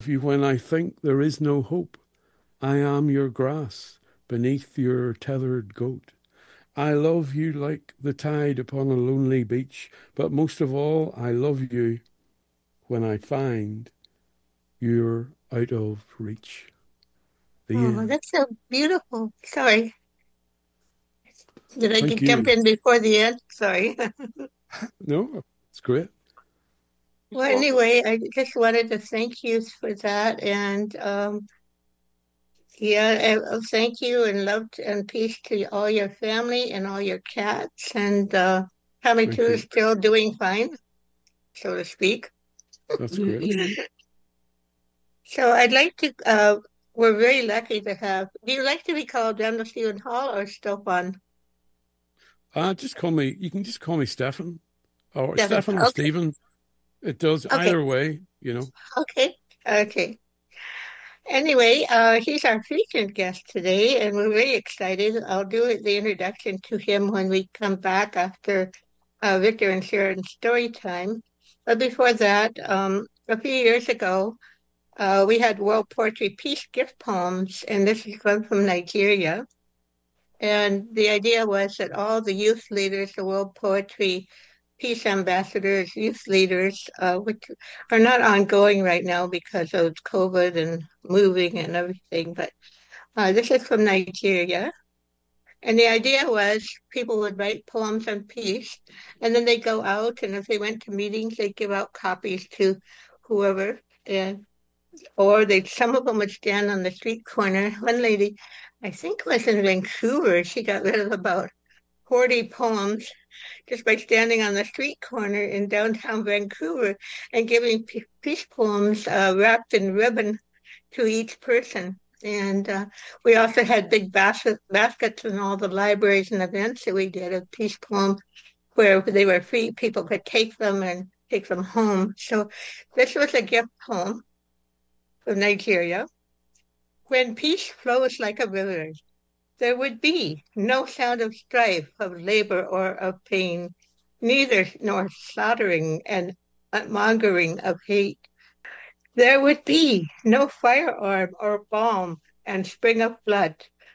you when I think there is no hope. I am your grass beneath your tethered goat. I love you like the tide upon a lonely beach, but most of all, I love you when I find you're out of reach. The Oh, end. that's so beautiful. Sorry. Did I Thank jump you. in before the end? Sorry. No, it's great. Well, anyway, I just wanted to thank you for that. And yeah, thank you and love and peace to all your family and all your cats. And Tommy Too Thank is you. still doing fine, so to speak. That's great. So I'd like to, we're very lucky to have, do you like to be called Randall Stephen Hall or Stefan? Just call me, you can just call me Stefan or Stefan. Stefan or Okay. Stephen. It does Okay. either way. Okay. Okay. Anyway, he's our featured guest today, and we're very excited. I'll do the introduction to him when we come back after Victor and Sharon's story time. But before that, a few years ago, we had World Poetry Peace Gift Poems, and this is one from Nigeria. And the idea was that all the youth leaders, the World Poetry Peace Ambassadors, youth leaders, which are not ongoing right now because of COVID and moving and everything, but this is from Nigeria. And the idea was people would write poems on peace, and then they go out, and if they went to meetings, they'd give out copies to whoever, and or they some of them would stand on the street corner. One lady, I think was in Vancouver, she got rid of about 40 poems just by standing on the street corner in downtown Vancouver and giving peace poems wrapped in ribbon to each person. And we also had big baskets in all the libraries and events that we did of peace poems where they were free. People could take them and take them home. So this was a gift poem from Nigeria. When peace flows like a river, there would be no sound of strife, of labor, or of pain, neither nor slaughtering and mongering of hate. There would be no firearm or bomb and spring of blood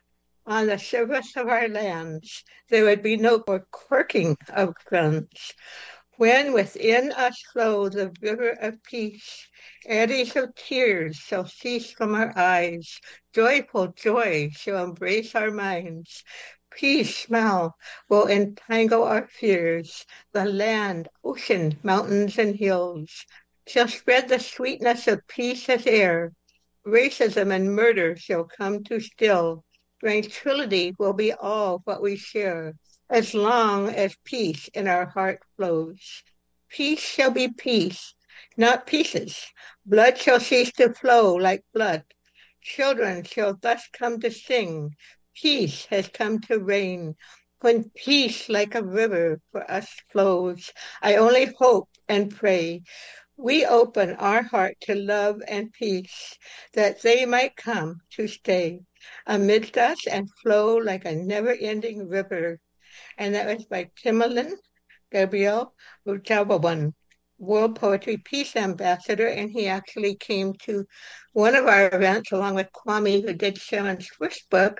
on the surface of our lands. There would be no quirking of guns. When within us flow the river of peace, eddies of tears shall cease from our eyes, joyful joy shall embrace our minds. Peace smile will entangle our fears, the land, ocean, mountains, and hills shall spread the sweetness of peace as air. Racism and murder shall come to still. Tranquility will be all what we share as long as peace in our heart flows. Peace shall be peace, not pieces. Blood shall cease to flow like blood. Children shall thus come to sing. Peace has come to reign. When peace like a river for us flows, I only hope and pray. We open our heart to love and peace, that they might come to stay amidst us and flow like a never-ending river. And that was by Timolin Gabriel Rujabawan, World Poetry Peace Ambassador, and he actually came to one of our events along with Kwame, who did Sharon's first book,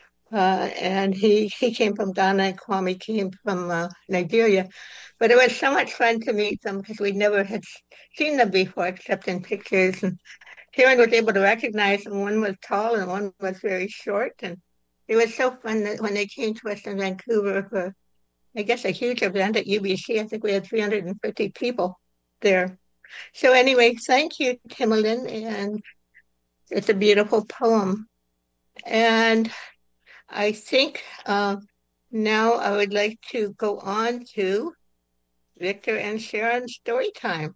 and he came from Ghana and Kwame came from Nigeria. But it was so much fun to meet them because we never had seen them before except in pictures. And Sharon was able to recognize them. One was tall and one was very short. And it was so fun that when they came to us in Vancouver for, I guess, a huge event at UBC. I think we had 350 people there. So anyway, thank you, Timolin, and it's a beautiful poem. And I think now I would like to go on to Victor and Sharon's story time.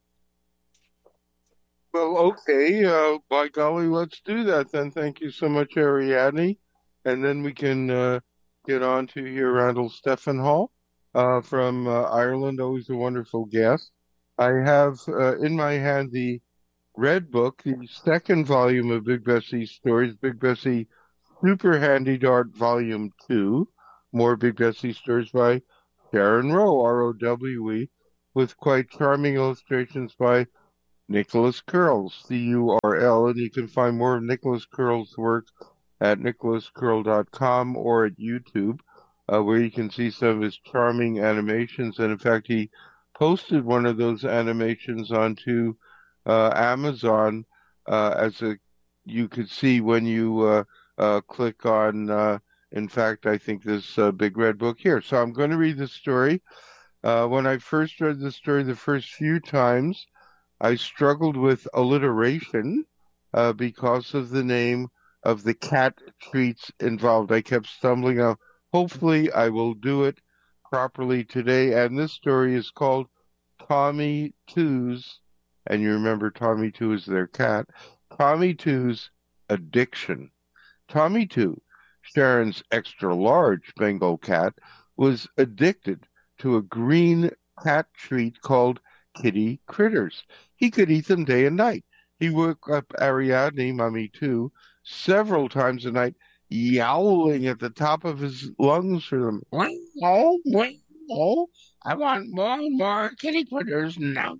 Well, okay. By golly, let's do that then. Thank you so much, Ariadne. And then we can get on to hear Randall Stephenhall from Ireland, always a wonderful guest. I have in my hand the Red Book, the second volume of Big Bessie's stories, Big Bessie Super Handy Dart Volume 2, more Big Bessie stories by Sharon Rowe, R-O-W-E, with quite charming illustrations by Nicholas Curls, Curl, and you can find more of Nicholas Curl's work at nicholascurl.com or at YouTube, where you can see some of his charming animations. And in fact, he posted one of those animations onto Amazon as a you could see when you click on. In fact, I think this big red book here. So I'm going to read the story. When I first read the story the first few times, I struggled with alliteration because of the name of the cat treats involved. I kept stumbling out. Hopefully, I will do it properly today. And this story is called Tommy Two's, and you remember Tommy Two is their cat, Tommy Two's Addiction. Tommy Two, Sharon's extra large Bengal cat, was addicted to a green cat treat called kitty critters. He could eat them day and night. He woke up Ariadne, Mummy Two, several times a night, yowling at the top of his lungs for them. Oh, oh, I want more kitty critters now.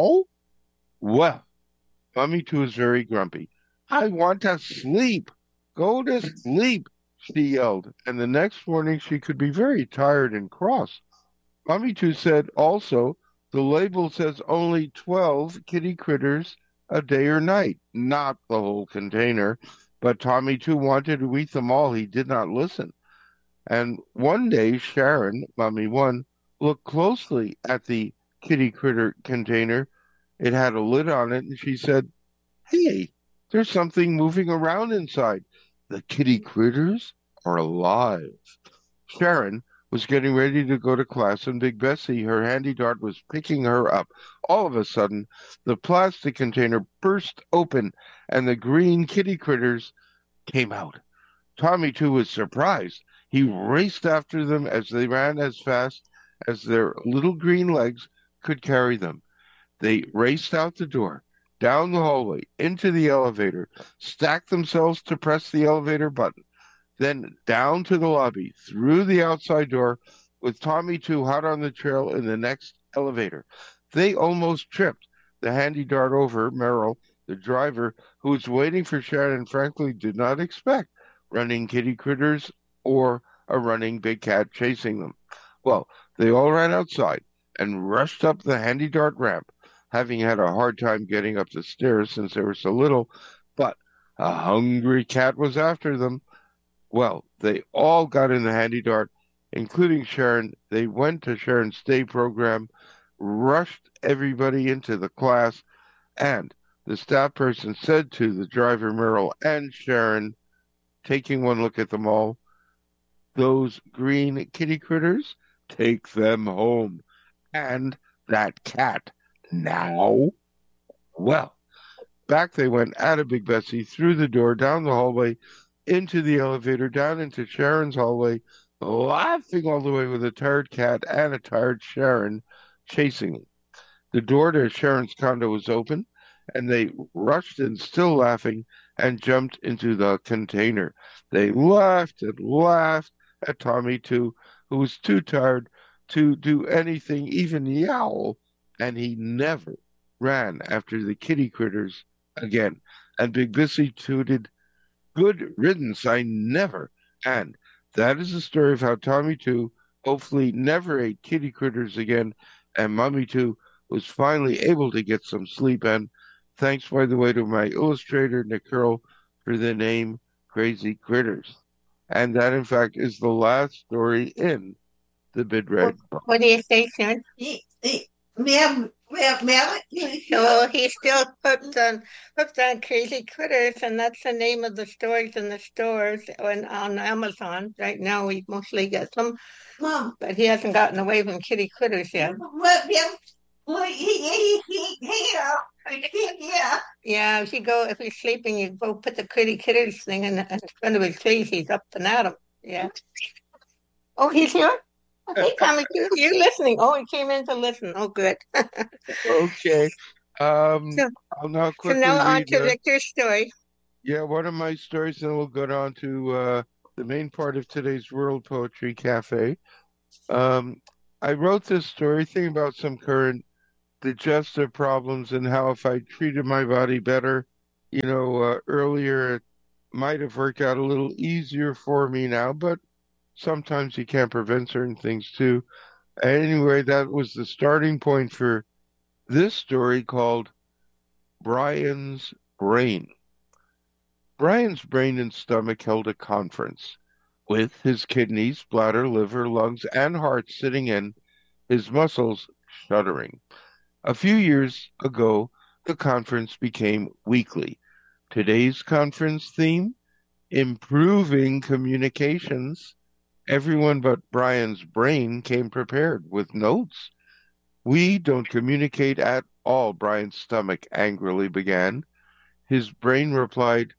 Well, Mummy Two is very grumpy. I want to sleep. Go to sleep, she yelled. And the next morning she could be very tired and cross. Mummy Two said also, the label says only 12 kitty critters a day or night, not the whole container. But Tommy Two wanted to eat them all. He did not listen. And one day, Sharon, Mummy One, looked closely at the kitty critter container. It had a lid on it, and she said, hey, there's something moving around inside. The kitty critters are alive. Sharon was getting ready to go to class, and Big Bessie, her handy dart, was picking her up. All of a sudden, the plastic container burst open, and the green kitty critters came out. Tommy Two was surprised. He raced after them as they ran as fast as their little green legs could carry them. They raced out the door, down the hallway, into the elevator, stacked themselves to press the elevator button, then down to the lobby, through the outside door, with Tommy Two hot on the trail in the next elevator. They almost tripped the handy dart over Merrill, the driver, who was waiting for Sharon and frankly did not expect running kitty critters or a running big cat chasing them. Well, they all ran outside and rushed up the handy dart ramp, having had a hard time getting up the stairs since they were so little, but a hungry cat was after them. Well, they all got in the handy dart, including Sharon. They went to Sharon's day program, rushed everybody into the class, and the staff person said to the driver, Merrill, and Sharon, taking one look at them all, those green kitty critters, take them home. And that cat now. Well, back they went out of Big Bessie, through the door, down the hallway, into the elevator, down into Sharon's hallway, laughing all the way with a tired cat and a tired Sharon chasing them. The door to Sharon's condo was open, and they rushed in, still laughing, and jumped into the container. They laughed and laughed at Tommy Two, who was too tired to do anything, even yowl, and he never ran after the kitty critters again. And Big Bessie tooted, good riddance, I never. And that is the story of how Tommy Two hopefully never ate kitty critters again, and Mummy Two was finally able to get some sleep. And thanks, by the way, to my illustrator, Nick Curl, for the name Crazy Critters. And that, in fact, is the last story in the Big Red Book. What do you say, son? Meow. So he's still hooked on Crazy Critters, and that's the name of the stories in the stores on Amazon. Right now, we mostly get them, Mom, but he hasn't gotten away from Kitty Critters yet. what? Yeah. Yeah, if he's sleeping, you go put the Kitty Critters thing in front of his face. He's up and at him. Yeah. Oh, he's here? Okay, Tommy, you're listening. Oh, he came in to listen. Oh, good. Okay. I'll now So quickly now on read, to Victor's story. one of my stories, and we'll go on to the main part of today's World Poetry Cafe. I wrote this story thinking about some current digestive problems and how if I treated my body better, earlier, it might have worked out a little easier for me now, but sometimes you can't prevent certain things too. Anyway, that was the starting point for this story called Brian's Brain. Brian's brain and stomach held a conference with his kidneys, bladder, liver, lungs, and heart sitting in, his muscles shuddering. A few years ago, the conference became weekly. Today's conference theme, improving communications. Everyone but Brian's brain came prepared with notes. We don't communicate at all, Brian's stomach angrily began. His brain replied,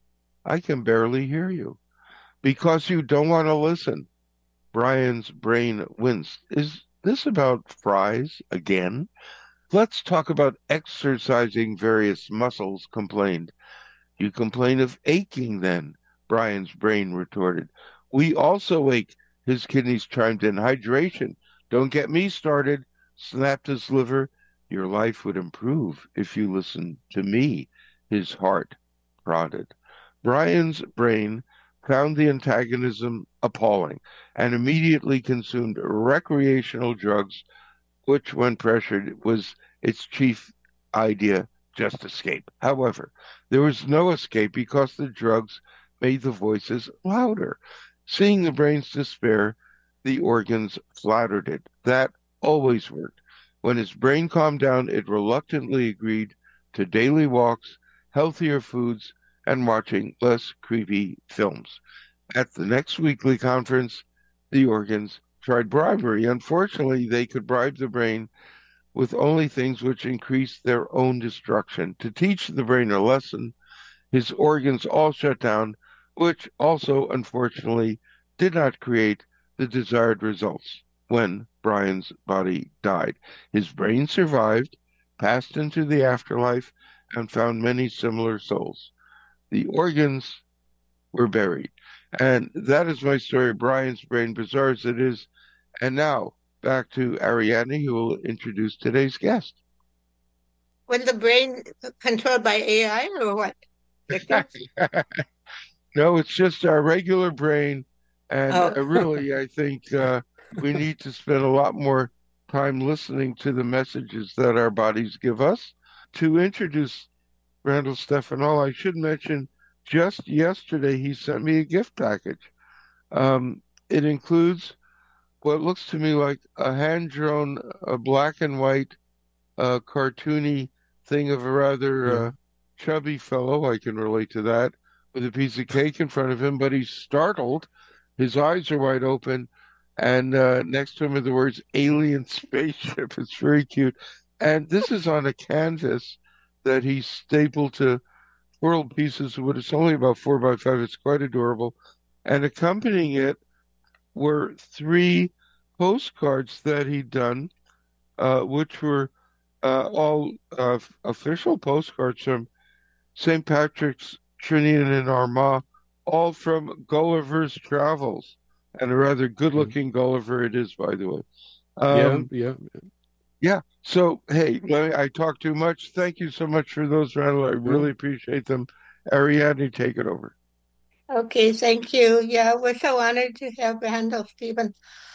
I can barely hear you. Because you don't want to listen. Brian's brain winced. Is this about fries again? Let's talk about exercising various muscles, complained. You complain of aching then, Brian's brain retorted. We also ache, his kidneys chimed in. Hydration. Don't get me started, snapped his liver. Your life would improve if you listened to me, his heart prodded. Brian's brain found the antagonism appalling and immediately consumed recreational drugs, which, when pressured, was its chief idea, just escape. However, there was no escape because the drugs made the voices louder. Seeing the brain's despair, the organs flattered it. That always worked. When his brain calmed down, it reluctantly agreed to daily walks, healthier foods, and watching less creepy films. At the next weekly conference, the organs tried bribery. Unfortunately, they could bribe the brain with only things which increased their own destruction. To teach the brain a lesson, his organs all shut down, which also, unfortunately, did not create the desired results when Brian's body died. His brain survived, passed into the afterlife, and found many similar souls. The organs were buried. And that is my story, Brian's Brain, bizarre as it is. And now, back to Ariadne, who will introduce today's guest. Was the brain controlled by AI or what, Victor? No, it's just our regular brain. And really, I think we need to spend a lot more time listening to the messages that our bodies give us. To introduce Randall Stefan-Hall, I should mention just yesterday he sent me a gift package. It includes what looks to me like a hand-drawn, black and white, cartoony thing of a rather chubby fellow. I can relate to that, with a piece of cake in front of him, but he's startled. His eyes are wide open, and next to him are the words alien spaceship. It's very cute. And this is on a canvas that he stapled to twirled pieces of wood. It's only about 4 by 5. It's quite adorable. And accompanying it were 3 postcards that he'd done, which were all official postcards from St. Patrick's, Trinidad and Armagh, all from Gulliver's Travels. And a rather good-looking Gulliver it is, by the way. Yeah. So, hey, I talk too much. Thank you so much for those, Randall. I really appreciate them. Ariadne, take it over. Okay, thank you. Yeah, we're so honored to have Randall Stephen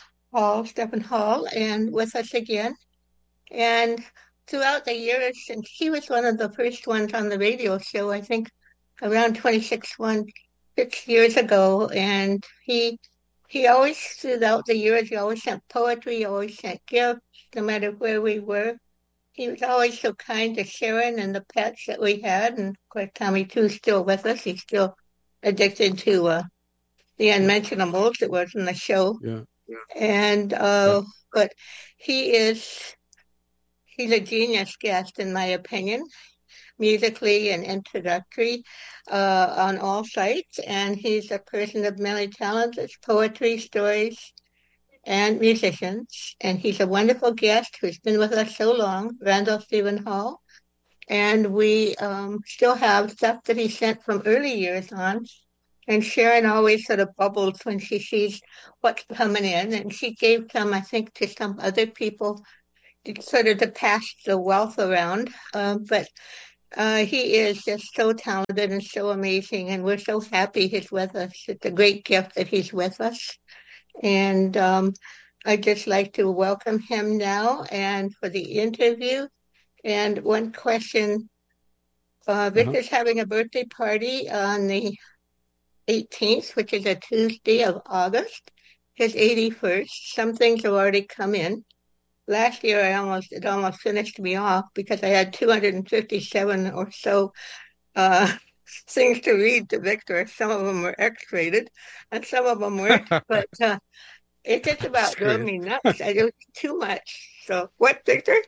Hall, and with us again. And throughout the years, since he was one of the first ones on the radio show, I think around 6 years ago, and he always, throughout the years, he always sent poetry, he always sent gifts, no matter where we were. He was always so kind to Sharon and the pets that we had. And of course, Tommy too's still with us. He's still addicted to the Unmentionables that was in the show. Yeah. And but he's a genius guest in my opinion, musically and introductory on all sides. And he's a person of many talents. It's poetry, stories, and musicians, and he's a wonderful guest who's been with us so long, Randall Stephan-Hall. And we still have stuff that he sent from early years on. And Sharon always sort of bubbles when she sees what's coming in. And she gave some, I think, to some other people sort of to pass the wealth around. But he is just so talented and so amazing, and we're so happy he's with us. It's a great gift that he's with us. And I'd just like to welcome him now and for the interview. And one question, Victor's having a birthday party on the 18th, which is a Tuesday of August, his 81st. Some things have already come in. Last year, it almost finished me off because I had 257 or so uh, things to read to Victor. Some of them were X-rated, and some of them weren't. But it just That's about drove great. me nuts. I do too much. So, what, Victor?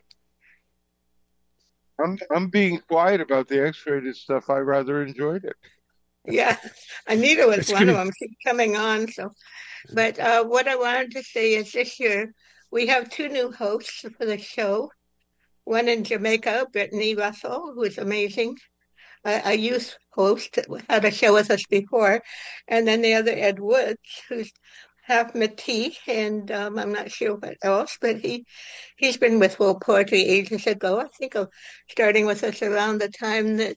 I'm being quiet about the X-rated stuff. I rather enjoyed it. Yeah, Anita was It's one of good. them. She's coming on. So, but what I wanted to say is this year we have two new hosts for the show. One in Jamaica, Brittany Russell, who is amazing, a youth host that had a show with us before, and then the other Ed Woods, who's half Métis, and I'm not sure what else, but he's been with World Poetry ages ago. I think of starting with us around the time that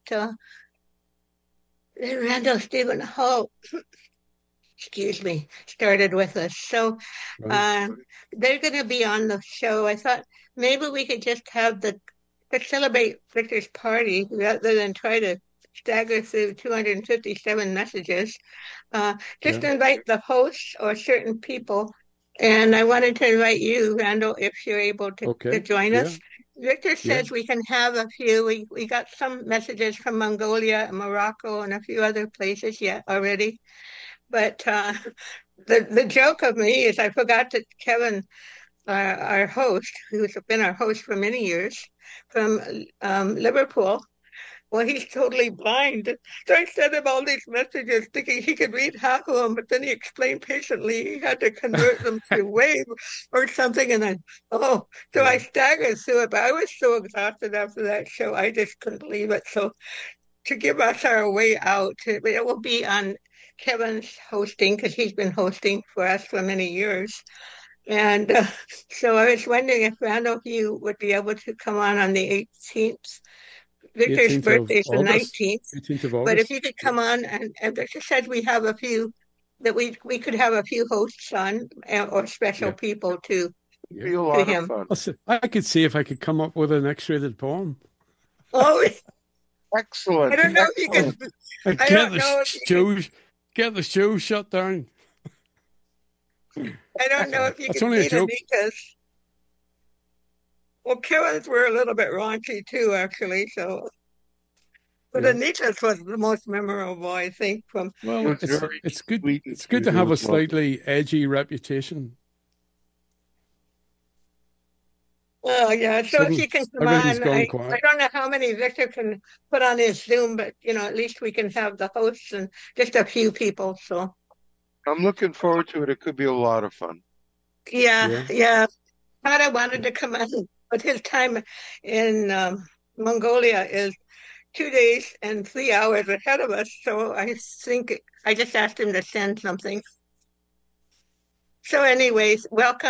Randall Stephen Hall, excuse me, started with us. So Right. they're going to be on the show. I thought maybe we could just have to celebrate Victor's party rather than try to stagger through 257 messages. Just Yeah. invite the hosts or certain people. And I wanted to invite you, Randall, if you're able to Okay. join Yeah. us. Victor Yeah. says we can have a few. We got some messages from Mongolia and Morocco and a few other places yet already. But the joke of me is I forgot that Kevin, our host, who's been our host for many years, from Liverpool, well, he's totally blind. So I sent him all these messages thinking he could read half of them, but then he explained patiently he had to convert them to wave or something. And then, so I Yeah. staggered through it, but I was so exhausted after that show, I just couldn't believe it. So to give us our way out, it will be on Kevin's hosting because he's been hosting for us for many years. And so I was wondering if Randall, you would be able to come on the 18th. Victor's 18th of birthday is the August. 19th. 18th of But if August. you could Yeah. come on, and Victor said we have a few, that we could have a few hosts on or special Yeah. people to It'd be Yeah. a to lot of him. fun. I could see if I could come up with an X-rated poem. Oh, Excellent. I don't know if you Excellent. could. And I get don't the know if you could. get the show shut down. I don't know if you That's could only a beat joke. Anita's. Well, Kevin's were a little bit raunchy too, actually. So, but Yeah. Anita's was the most memorable, I think. From It Well, was very it's good. sweet. It's good to It have a was lovely. slightly edgy reputation. oh yeah, so if Suddenly, you can come everything's on, gone I quiet. don't know how many Victor can put on his Zoom, but at least we can have the hosts and just a few people. So I'm looking forward to it. It could be a lot of fun. yeah, Yeah. yeah. Tara wanted to come on, but his time in Mongolia is 2 days and 3 hours ahead of us. So I think I just asked him to send something. So, anyways,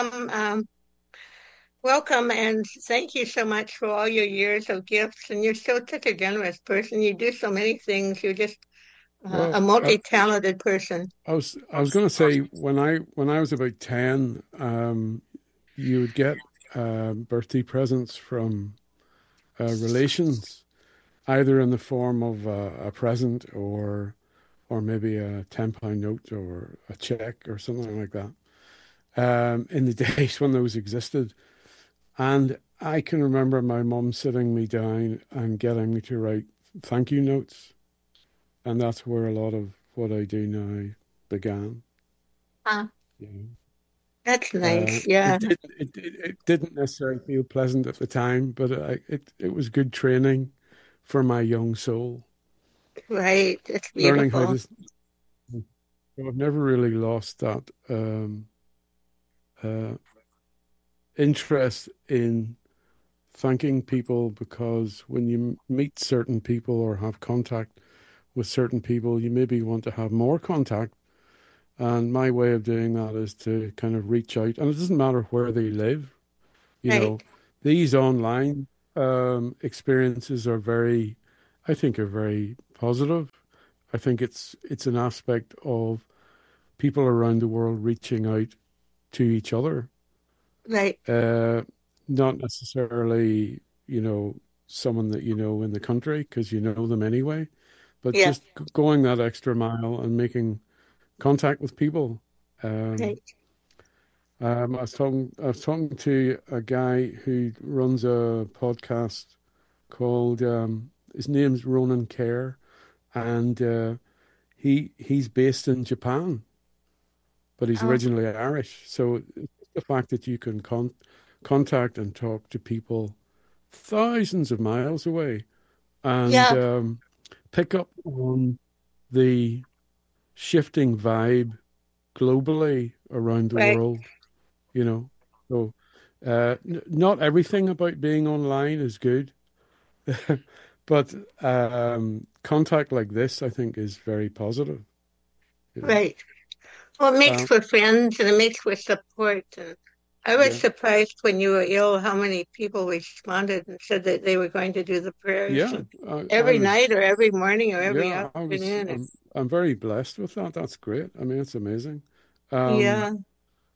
welcome, and thank you so much for all your years of gifts. And you're such a generous person. You do so many things. You're just a Well, multi-talented person. I was going to say when I was about 10, you would get birthday presents from relations, either in the form of a present or maybe a £10 note or a check or something like that. In the days when those existed, and I can remember my mum sitting me down and getting me to write thank you notes, and that's where a lot of what I do now began. Uh, You know. that's nice. Yeah, It didn't necessarily feel pleasant at the time, but it was good training for my young soul. right. It's Learning how beautiful. to. So I've never really lost that uh, interest in thanking people, because when you meet certain people or have contact with certain people, you maybe want to have more contact. And my way of doing that is to kind of reach out, and it doesn't matter where they live. You Right. know, these online experiences are very, I think, are very positive. I think it's an aspect of people around the world reaching out to each other, Right. uh, not necessarily, someone that you know in the country because you know them anyway, but Yes. just going that extra mile and making contact with people. Um, Right. I was talking to a guy who runs a podcast called his name's Ronan Kerr, and he's based in Japan, but he's Oh, originally Irish. So the fact that you can contact and talk to people thousands of miles away and yeah. pick up on the shifting vibe globally around the Right. world, you know. So not everything about being online is good, but contact like this, I think, is very positive, you know. Right. Well, it makes Um, for friends and it makes for support. And I was yeah, surprised when you were ill how many people responded and said that they were going to do the prayers yeah. and I every night was, or every morning or every yeah, I was. afternoon. I'm very blessed with that. That's great. I mean, it's amazing. Um, Yeah.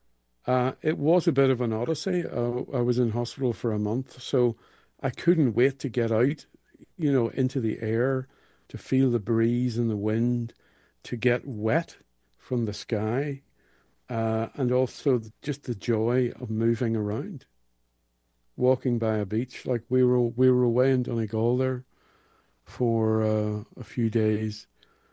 it was a bit of an odyssey. I was in hospital for a month, so I couldn't wait to get out, into the air, to feel the breeze and the wind, to get wet from the sky, and also just the joy of moving around, walking by a beach. Like we were away in Donegal there for a few days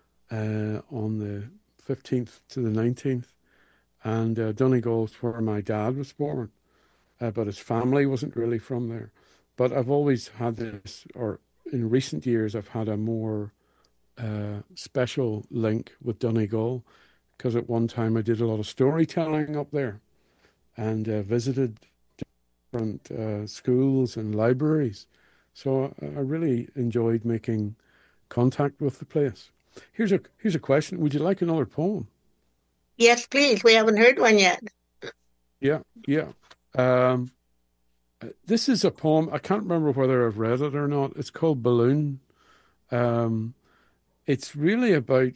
on the 15th to the 19th, and Donegal's where my dad was born. But his family wasn't really from there. But I've always had this, or in recent years, I've had a more special link with Donegal because at one time I did a lot of storytelling up there and visited different schools and libraries. So I really enjoyed making contact with the place. Here's a question. Would you like another poem? Yes, please. We haven't heard one yet. Yeah, yeah. Um, this is a poem. I can't remember whether I've read it or not. It's called Balloon. Um, it's really about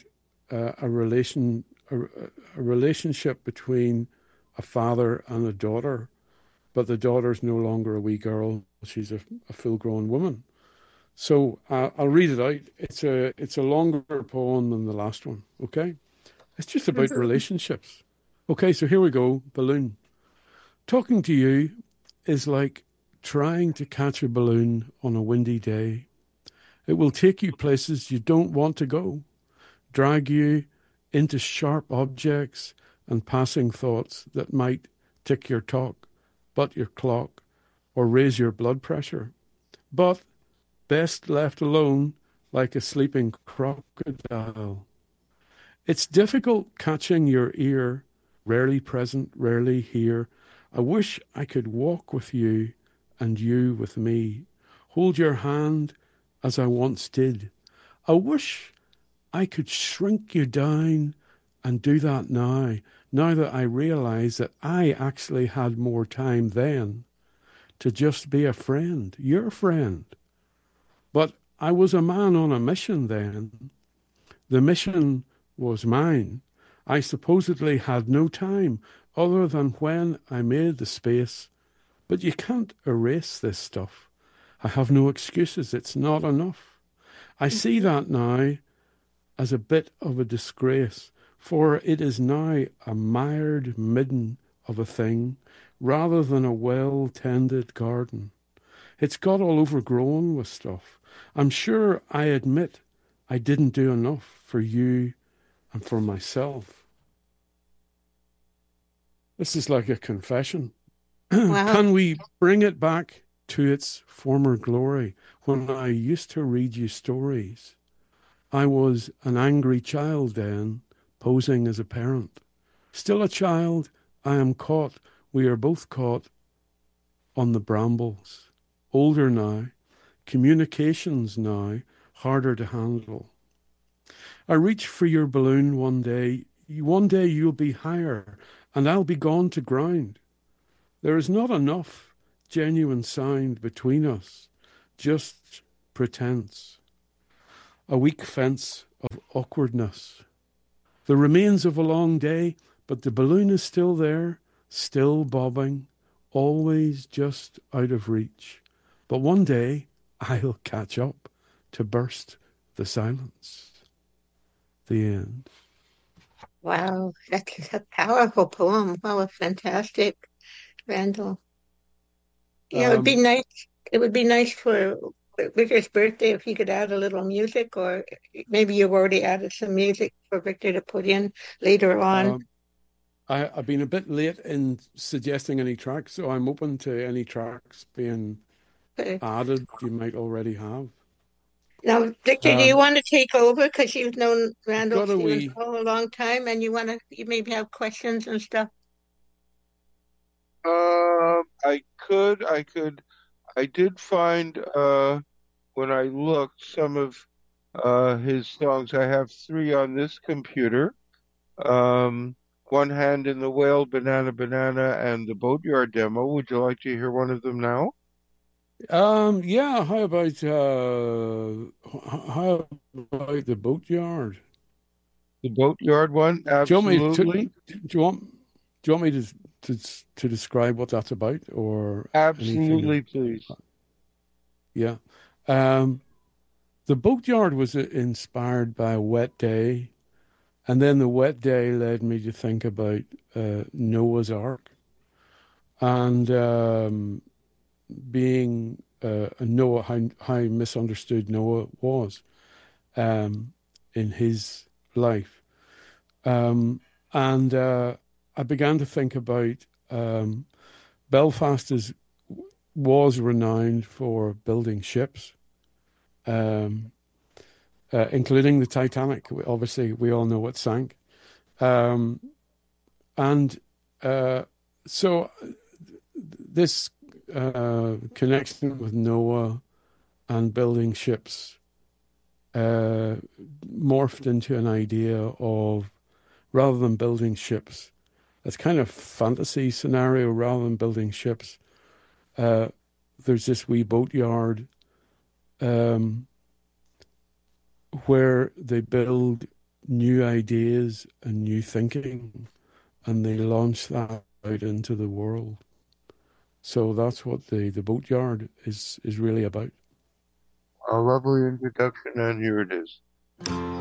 a relationship between a father and a daughter, but the daughter's no longer a wee girl. She's a full-grown woman. So I'll read it out. It's a longer poem than the last one. Okay, it's just about Mhm. relationships. Okay, so here we go. Balloon. Talking to you is like trying to catch a balloon on a windy day. It will take you places you don't want to go, drag you into sharp objects and passing thoughts that might tick your talk, butt your clock, or raise your blood pressure. But best left alone like a sleeping crocodile. It's difficult catching your ear, rarely present, rarely here. I wish I could walk with you and you with me, hold your hand as I once did. I wish I could shrink you down and do that now that I realize that I actually had more time then to just be a friend, your friend. But I was a man on a mission then. The mission was mine. I supposedly had no time other than when I made the space. But you can't erase this stuff. I have no excuses. It's not enough. I see that now as a bit of a disgrace, for it is now a mired midden of a thing rather than a well-tended garden. It's got all overgrown with stuff. I'm sure I admit I didn't do enough for you and for myself. This is like a confession. Wow. Can we bring it back to its former glory when I used to read you stories? I was an angry child then, posing as a parent. Still a child, I am caught. We are both caught on the brambles. Older now, communications now, harder to handle. I reach for your balloon one day. One day you'll be higher, and I'll be gone to ground. There is not enough genuine sound between us, just pretense, a weak fence of awkwardness. The remains of a long day, but the balloon is still there, still bobbing, always just out of reach. But one day I'll catch up to burst the silence. The end. Wow, that's a powerful poem. Wow, fantastic, Randall. Yeah, it'd be nice. It would be nice for Victor's birthday if he could add a little music, or maybe you've already added some music for Victor to put in later on. I've been a bit late in suggesting any tracks, so I'm open to any tracks being added you might already have. Now, Victor, do you want to take over because you've known Randall Stevens for a long time, and you maybe have questions and stuff? I did find when I looked some of his songs. I have 3 on this computer. One Hand in the Whale, Banana Banana, and the Boatyard demo. Would you like to hear one of them now? Yeah. How about the Boatyard? The Boatyard one, absolutely. Do you want me to describe what that's about, or absolutely, please? Yeah. The Boatyard was inspired by a wet day, and then the wet day led me to think about Noah's Ark, and being Noah, how misunderstood Noah was in his life. And I began to think about Belfast was renowned for building ships, including the Titanic. Obviously, we all know it sank. So this connection with Noah and building ships morphed into an idea of, rather than building ships, that's kind of fantasy scenario, rather than building ships, there's this wee boatyard where they build new ideas and new thinking, and they launch that out into the world. So that's what the Boatyard is really about. A lovely introduction, and here it is.